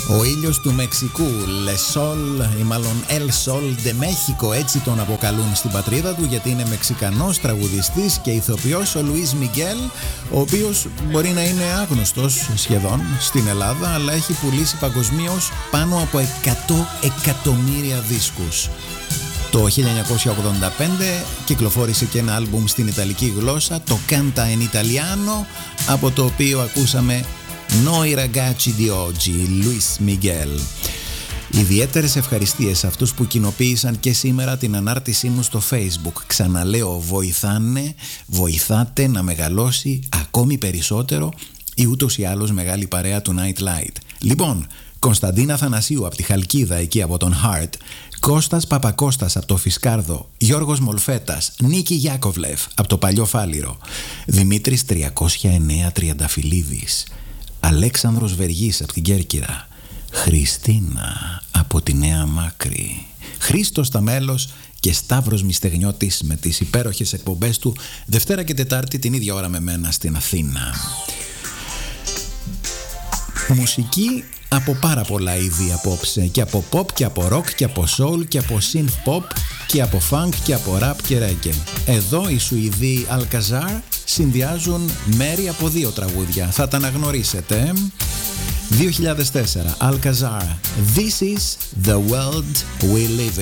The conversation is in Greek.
Ο ήλιος του Μεξικού, Le Sol ή μάλλον El Sol de México, έτσι τον αποκαλούν στην πατρίδα του, γιατί είναι Μεξικανός τραγουδιστής και ηθοποιός ο Λουίς Μιγγέλ, ο οποίος μπορεί να είναι άγνωστος σχεδόν στην Ελλάδα, αλλά έχει πουλήσει παγκοσμίως πάνω από 100 εκατομμύρια δίσκους. Το 1985 κυκλοφόρησε και ένα άλμπουμ στην ιταλική γλώσσα, το Canta in Italiano, από το οποίο ακούσαμε Noi ragazzi di oggi, Luis Miguel. Ιδιαίτερες ευχαριστίες σε αυτούς που κοινοποίησαν και σήμερα την ανάρτησή μου στο Facebook. Ξαναλέω, βοηθάτε να μεγαλώσει ακόμη περισσότερο η ούτως ή άλλως μεγάλη παρέα του Nightlight. Λοιπόν, Κωνσταντίνα Θανασίου από τη Χαλκίδα, εκεί από τον Heart, Κώστας Παπακώστας από το Φισκάρδο, Γιώργος Μολφέτας, Νίκη Γιάκοβλεφ από το Παλιό Φάληρο, Δημήτρης 309 Τριανταφυλλίδης, Αλέξανδρος Βεργής από την Κέρκυρα, Χριστίνα από τη Νέα Μάκρη, Χρήστος Ταμέλος και Σταύρος Μιστεγνιώτης με τις υπέροχες εκπομπές του Δευτέρα και Τετάρτη την ίδια ώρα με μένα στην Αθήνα. Μουσική από πάρα πολλά είδη απόψε, και από pop και από rock και από soul και από synth pop και από funk και από rap και reggae. Εδώ οι Σουηδοί Alcazar συνδυάζουν μέρη από δύο τραγούδια, θα τα αναγνωρίσετε. 2004, Alcazar, This is the world we live in.